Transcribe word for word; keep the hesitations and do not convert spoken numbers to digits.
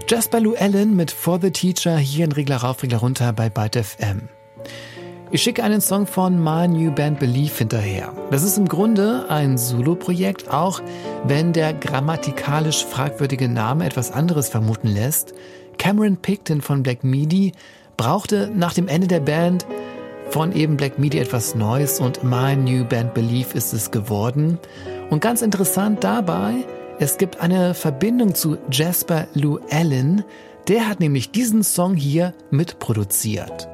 Jasper Llewellyn mit For the Teacher hier in Regler rauf, Regler runter bei Byte F M. Ich schicke einen Song von My New Band Belief hinterher. Das ist im Grunde ein Solo-Projekt, auch wenn der grammatikalisch fragwürdige Name etwas anderes vermuten lässt. Cameron Picton von Black Midi brauchte nach dem Ende der Band von eben Black Midi etwas Neues und My New Band Belief ist es geworden. Und ganz interessant dabei, es gibt eine Verbindung zu Jasper Llewellyn, der hat nämlich diesen Song hier mitproduziert.